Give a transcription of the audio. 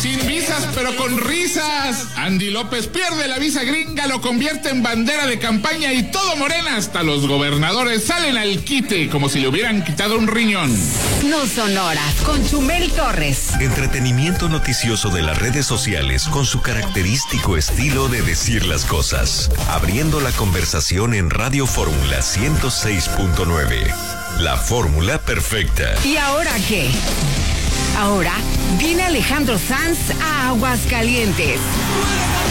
Sin visas, pero con risas. Andy López pierde la visa gringa, lo convierte en bandera de campaña y todo Morena, hasta los gobernadores, salen al quite como si le hubieran quitado un riñón. No son horas, con Chumel Torres. Entretenimiento noticioso de las redes sociales con su característico estilo de decir las cosas. Abriendo la conversación en Radio Fórmula 106.9. La fórmula perfecta. ¿Y ahora qué? Ahora viene Alejandro Sanz a Aguascalientes.